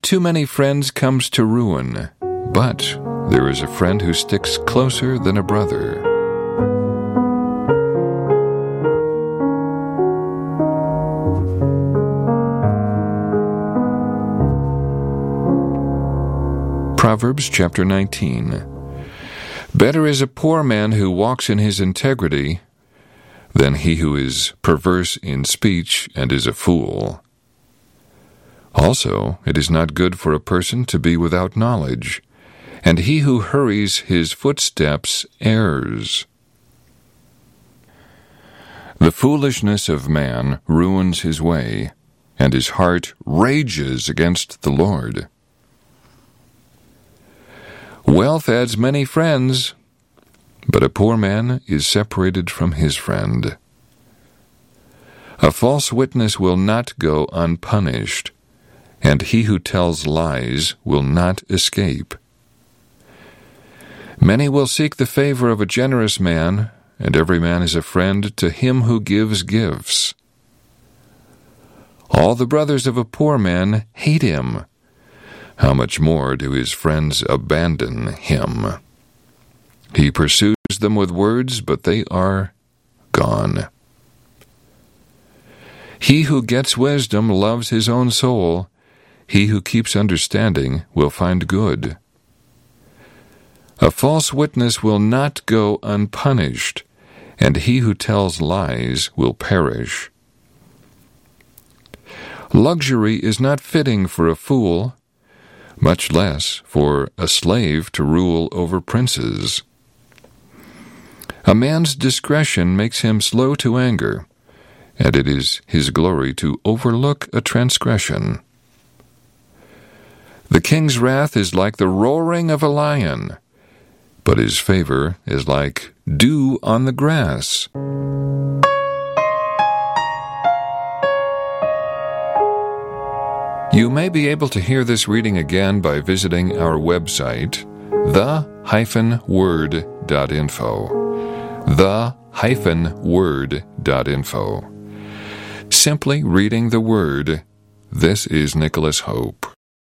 too many friends comes to ruin, but there is a friend who sticks closer than a brother. Proverbs chapter 19. Better is a poor man who walks in his integrity than he who is perverse in speech and is a fool. Also, it is not good for a person to be without knowledge, and he who hurries his footsteps errs. The foolishness of man ruins his way, and his heart rages against the Lord. Wealth adds many friends, but a poor man is separated from his friend. A false witness will not go unpunished, and he who tells lies will not escape. Many will seek the favor of a generous man, and every man is a friend to him who gives gifts. All the brothers of a poor man hate him. How much more do his friends abandon him? He pursues them with words, but they are gone. He who gets wisdom loves his own soul. He who keeps understanding will find good. A false witness will not go unpunished, and he who tells lies will perish. Luxury is not fitting for a fool, much less for a slave to rule over princes. A man's discretion makes him slow to anger, and it is his glory to overlook a transgression. The king's wrath is like the roaring of a lion, but his favor is like dew on the grass. You may be able to hear this reading again by visiting our website, the-word.info. the-word.info. Simply reading the Word. This is Nicholas Hope.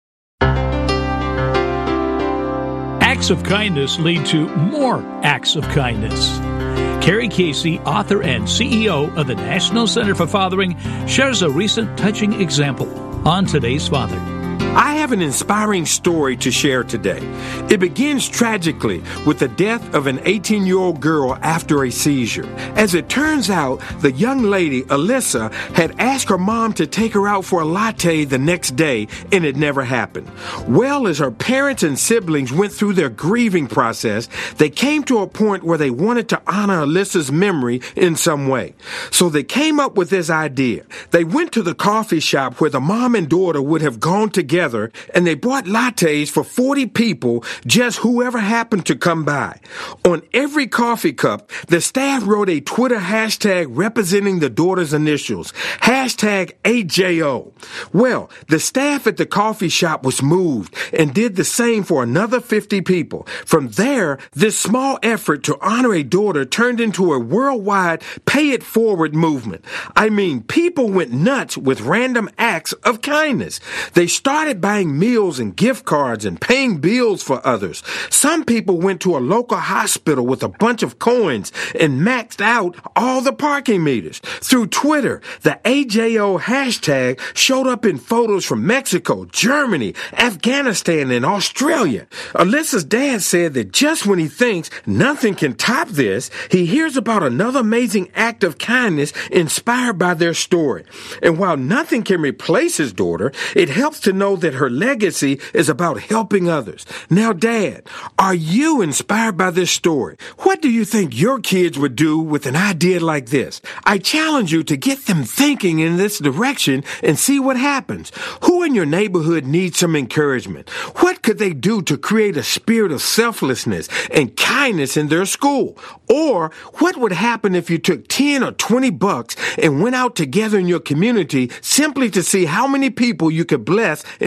Acts of kindness lead to more acts of kindness. Carrie Casey, author and CEO of the National Center for Fathering, shares a recent touching example on Today's Father. I have an inspiring story to share today. It begins tragically with the death of an 18-year-old girl after a seizure. As it turns out, the young lady, Alyssa, had asked her mom to take her out for a latte the next day, and it never happened. Well, as her parents and siblings went through their grieving process, they came to a point where they wanted to honor Alyssa's memory in some way. So they came up with this idea. They went to the coffee shop where the mom and daughter would have gone together, and they bought lattes for 40 people, just whoever happened to come by. On every coffee cup, the staff wrote a Twitter hashtag representing the daughter's initials, hashtag AJO. Well, the staff at the coffee shop was moved and did the same for another 50 people. From there, this small effort to honor a daughter turned into a worldwide pay it forward movement. I mean, people went nuts with random acts of kindness. They started buying meals and gift cards and paying bills for others. Some people went to a local hospital with a bunch of coins and maxed out all the parking meters. Through Twitter, the AJO hashtag showed up in photos from Mexico, Germany, Afghanistan, and Australia. Alyssa's dad said that just when he thinks nothing can top this, he hears about another amazing act of kindness inspired by their story. And while nothing can replace his daughter, it helps to know that her legacy is about helping others. Now, Dad, are you inspired by this story? What do you think your kids would do with an idea like this? I challenge you to get them thinking in this direction and see what happens. Who in your neighborhood needs some encouragement? What could they do to create a spirit of selflessness and kindness in their school? Or what would happen if you took 10 or 20 bucks and went out together in your community simply to see how many people you could bless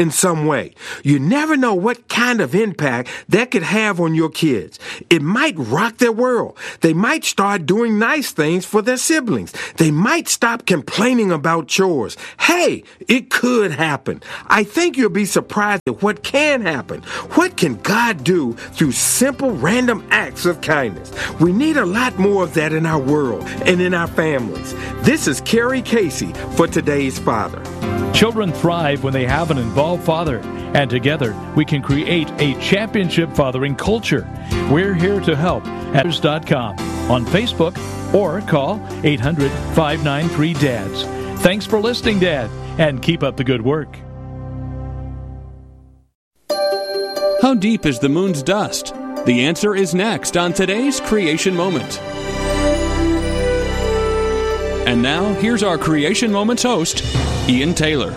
in some way. You never know what kind of impact that could have on your kids. It might rock their world. They might start doing nice things for their siblings. They might stop complaining about chores. Hey, it could happen. I think you'll be surprised at what can happen. What can God do through simple, random acts of kindness? We need a lot more of that in our world and in our families. This is Kerry Casey for Today's Father. Children thrive when they have an involved father, and together we can create a championship fathering culture. We're here to help at fathers.com, on Facebook, or call 800-593-DADS. Thanks for listening, Dad, and keep up the good work. How deep is the moon's dust? The answer is next on today's Creation Moment. And now, here's our Creation Moments host, Ian Taylor.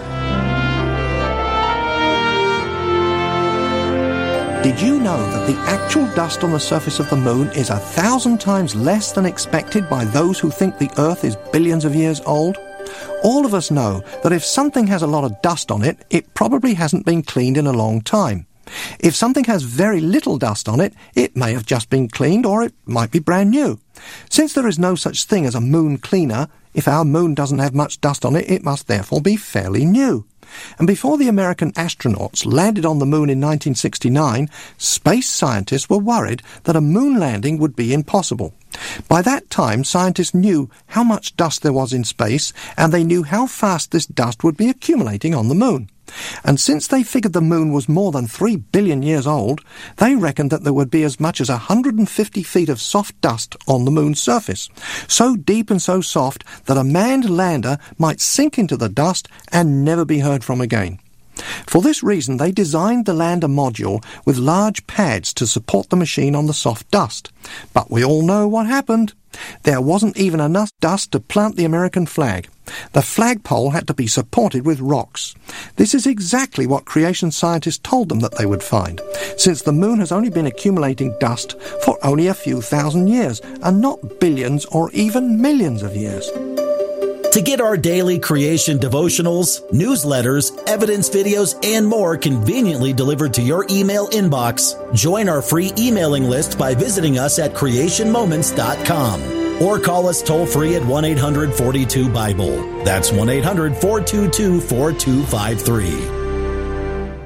Did you know that the actual dust on the surface of the moon is 1,000 times less than expected by those who think the Earth is billions of years old? All of us know that if something has a lot of dust on it, it probably hasn't been cleaned in a long time. If something has very little dust on it, it may have just been cleaned, or it might be brand new. Since there is no such thing as a moon cleaner, if our moon doesn't have much dust on it, it must therefore be fairly new. And before the American astronauts landed on the moon in 1969, space scientists were worried that a moon landing would be impossible. By that time, scientists knew how much dust there was in space, and they knew how fast this dust would be accumulating on the moon. And since they figured the moon was more than 3 billion years old, they reckoned that there would be as much as 150 feet of soft dust on the moon's surface, so deep and so soft that a manned lander might sink into the dust and never be heard from again. For this reason, they designed the lander module with large pads to support the machine on the soft dust. But we all know what happened. There wasn't even enough dust to plant the American flag. The flagpole had to be supported with rocks. This is exactly what creation scientists told them that they would find, since the moon has only been accumulating dust for only a few thousand years, and not billions or even millions of years. To get our daily creation devotionals, newsletters, evidence videos, and more conveniently delivered to your email inbox, join our free emailing list by visiting us at creationmoments.com or call us toll-free at 1-800-42-BIBLE. That's 1-800-422-4253.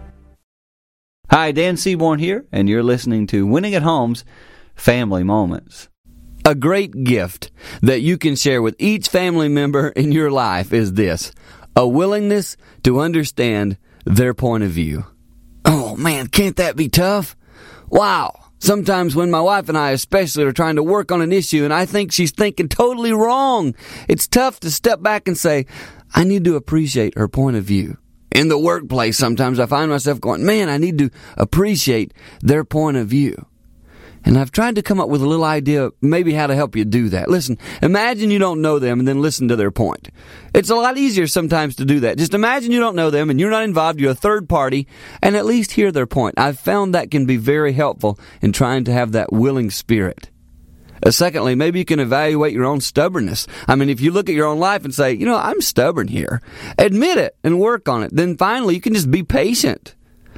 Hi, Dan Seaborn here, and you're listening to Winning at Home's Family Moments. A great gift that you can share with each family member in your life is this: a willingness to understand their point of view. Oh man, can't that be tough? Wow. Sometimes when my wife and I especially are trying to work on an issue and I think she's thinking totally wrong, it's tough to step back and say, I need to appreciate her point of view. In the workplace, sometimes I find myself going, man, I need to appreciate their point of view. And I've tried to come up with a little idea, maybe how to help you do that. Listen, imagine you don't know them and then listen to their point. It's a lot easier sometimes to do that. Just imagine you don't know them and you're not involved, you're a third party, and at least hear their point. I've found that can be very helpful in trying to have that willing spirit. Secondly, maybe you can evaluate your own stubbornness. I mean, if you look at your own life and say, I'm stubborn here, admit it and work on it. Then finally, you can just be patient.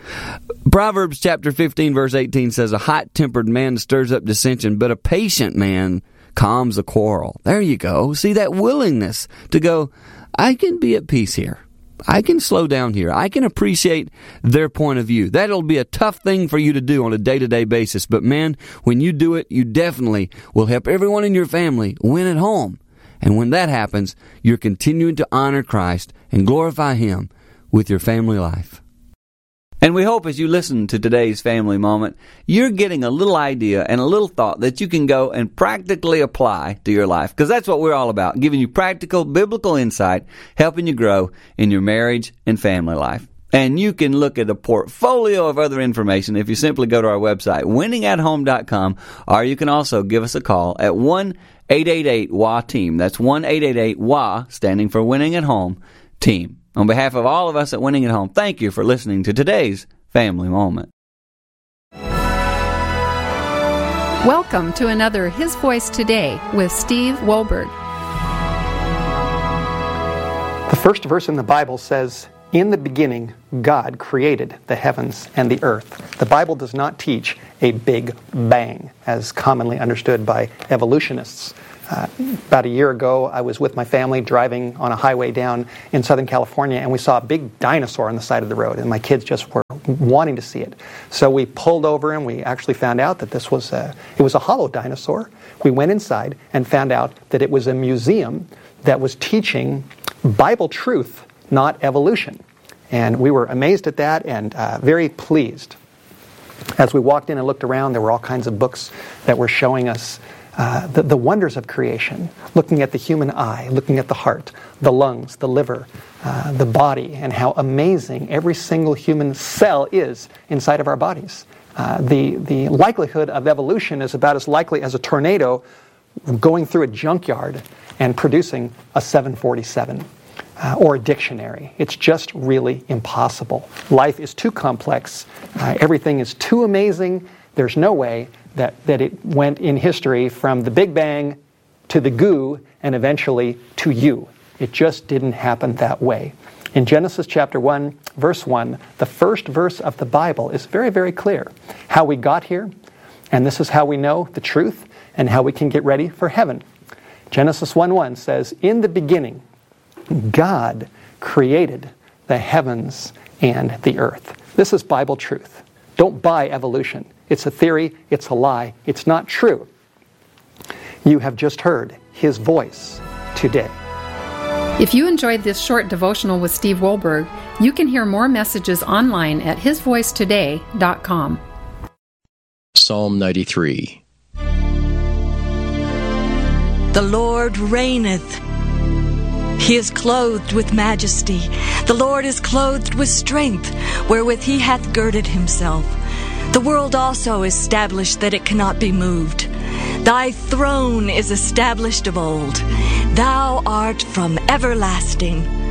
Proverbs chapter 15 verse 18 says, a hot-tempered man stirs up dissension, but a patient man calms a quarrel. There you go. See, that willingness to go, I can be at peace here. I can slow down here. I can appreciate their point of view. That'll be a tough thing for you to do on a day-to-day basis. But man, when you do it, you definitely will help everyone in your family win at home. And when that happens, you're continuing to honor Christ and glorify Him with your family life. And we hope as you listen to today's family moment, you're getting a little idea and a little thought that you can go and practically apply to your life. Because that's what we're all about, giving you practical, biblical insight, helping you grow in your marriage and family life. And you can look at a portfolio of other information if you simply go to our website, winningathome.com, or you can also give us a call at 1-888-WA-TEAM. That's 1-888-WA, standing for Winning at Home, Team. On behalf of all of us at Winning at Home, thank you for listening to today's Family Moment. Welcome to another His Voice Today with Steve Wohlberg. The first verse in the Bible says, in the beginning, God created the heavens and the earth. The Bible does not teach a big bang, as commonly understood by evolutionists. About a year ago, I was with my family driving on a highway down in Southern California, and we saw a big dinosaur on the side of the road, and my kids just were wanting to see it. So we pulled over, and we actually found out that it was a hollow dinosaur. We went inside and found out that it was a museum that was teaching Bible truth, not evolution. And we were amazed at that and very pleased. As we walked in and looked around, there were all kinds of books that were showing us the wonders of creation, looking at the human eye, looking at the heart, the lungs, the liver, the body, and how amazing every single human cell is inside of our bodies. The likelihood of evolution is about as likely as a tornado going through a junkyard and producing a 747 or a dictionary. It's just really impossible. Life is too complex. Everything is too amazing. There's no way that it went in history from the Big Bang to the goo and eventually to you. It just didn't happen that way. In Genesis chapter 1, verse 1, the first verse of the Bible is very, very clear. How we got here, and this is how we know the truth, and how we can get ready for heaven. Genesis 1:1 says, "In the beginning, God created the heavens and the earth." This is Bible truth. Don't buy evolution. It's a theory, it's a lie, it's not true. You have just heard His voice today. If you enjoyed this short devotional with Steve Wohlberg, you can hear more messages online at hisvoicetoday.com. Psalm 93. The Lord reigneth. He is clothed with majesty. The Lord is clothed with strength, wherewith He hath girded Himself. The world also is established that it cannot be moved. Thy throne is established of old. Thou art from everlasting.